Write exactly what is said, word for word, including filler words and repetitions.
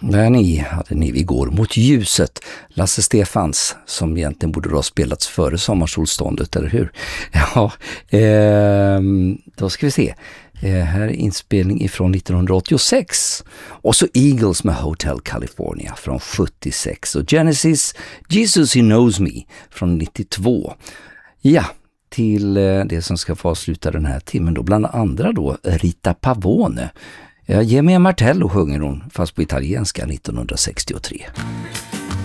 Där ni hade ni Vi går mot ljuset. Lasse Stefans, som egentligen borde ha spelats före sommarsolståndet, eller hur? Ja, eh, då ska vi se. Eh, här är inspelning ifrån nittonhundraåttiosex. Och så Eagles med Hotel California från sjuttiosex. Och Genesis, Jesus He Knows Me från nittiotvå. Ja, till eh, det som ska få avsluta den här timmen då. Bland andra då Rita Pavone. Ja, Ge mig en Martello sjunger hon, fast på italienska nittonhundrasextiotre.